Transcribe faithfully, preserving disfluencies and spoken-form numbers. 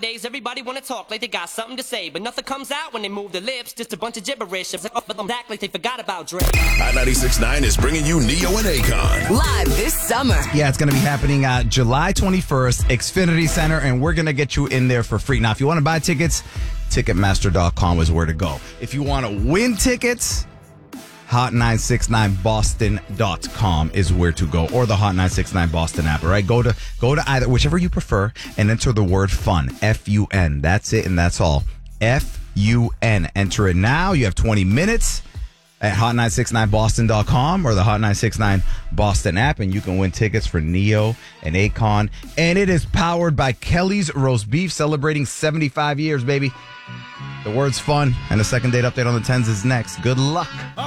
Nowadays, everybody wanna talk like they got something to say, but nothing comes out when they move their lips, just a bunch of gibberish. But them act like they forgot about Drake. Hot ninety-six point nine is bringing you Neo and Akon. Live this summer. Yeah, it's going to be happening uh, July twenty-first, Xfinity Center, and we're going to get you in there for free. Now, if you want to buy tickets, Ticketmaster dot com is where to go. If you want to win tickets, Hot nine six nine Boston dot com is where to go, or the Hot nine six nine Boston app. All right, go to go to either, whichever you prefer, and enter the word fun, F U N. That's it, and that's all. F U N. Enter it now. You have twenty minutes at Hot nine six nine Boston dot com or the Hot nine six nine Boston app, and you can win tickets for Neo and Akon. And it is powered by Kelly's Roast Beef, celebrating seventy-five years, baby. The word's fun, and the second date update on the tens is next. Good luck.